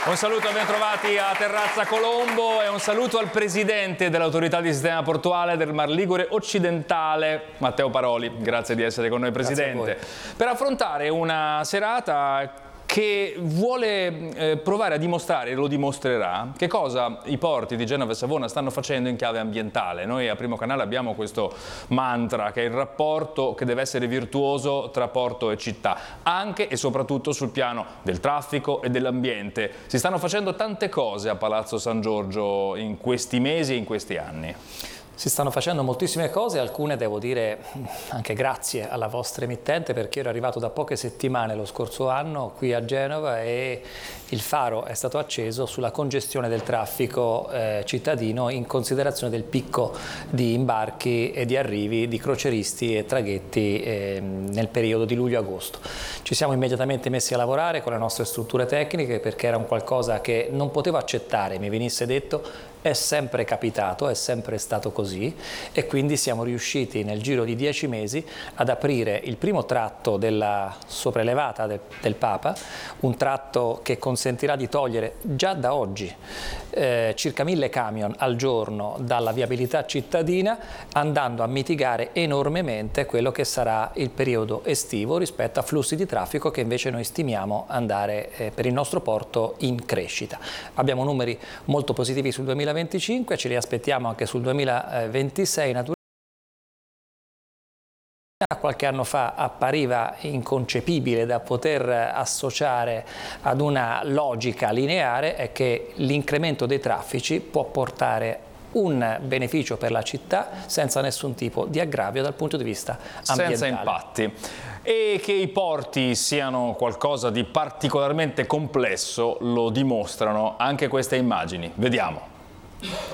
Un saluto e ben trovati a Terrazza Colombo e un saluto al presidente dell'autorità di sistema portuale del Mar Ligure occidentale, Matteo Paroli. Grazie di essere con noi, presidente, per affrontare una serata che vuole provare a dimostrare, e lo dimostrerà, che cosa i porti di Genova e Savona stanno facendo in chiave ambientale. Noi a Primo Canale abbiamo questo mantra, che è il rapporto che deve essere virtuoso tra porto e città, anche e soprattutto sul piano del traffico e dell'ambiente. Si stanno facendo tante cose a Palazzo San Giorgio in questi mesi e in questi anni. Si stanno facendo moltissime cose, alcune devo dire anche grazie alla vostra emittente, perché ero arrivato da poche settimane lo scorso anno qui a Genova e il faro è stato acceso sulla congestione del traffico cittadino in considerazione del picco di imbarchi e di arrivi di croceristi e traghetti nel periodo di luglio-agosto. Ci siamo immediatamente messi a lavorare con le nostre strutture tecniche perché era un qualcosa che non potevo accettare, mi venisse detto. È sempre capitato, è sempre stato così e quindi siamo riusciti nel giro di 10 mesi ad aprire il primo tratto della sopraelevata del Papa, un tratto che consentirà di togliere già da oggi circa 1000 camion al giorno dalla viabilità cittadina, andando a mitigare enormemente quello che sarà il periodo estivo rispetto a flussi di traffico che invece noi stimiamo andare per il nostro porto in crescita. Abbiamo numeri molto positivi sul 2025, ce li aspettiamo anche sul 2026 naturalmente. Qualche anno fa appariva inconcepibile da poter associare ad una logica lineare, è che l'incremento dei traffici può portare un beneficio per la città senza nessun tipo di aggravio dal punto di vista ambientale. Senza impatti. E che i porti siano qualcosa di particolarmente complesso lo dimostrano anche queste immagini. Vediamo.